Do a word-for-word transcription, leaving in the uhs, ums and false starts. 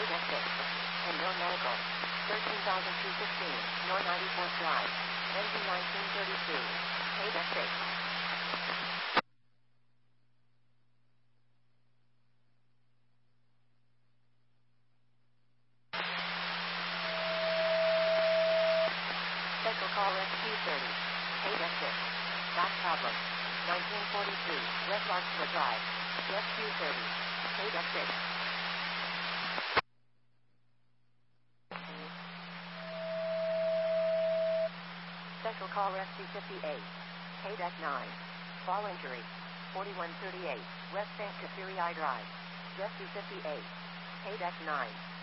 six. And North Medical. thirteen thousand two hundred sixteen, North ninety-fourth Drive. N G nineteen thirty-two. Paid at six. Special call S Q thirty. Paid at six. Back problem. nineteen forty-two, West Larkspur Drive. S Q thirty. Paid at six. Special call S C fifty-eight. Paid at nine. Fall injury. forty-one thirty-eight, West Saint Kateri Drive. S C fifty-eight. Paid at nine.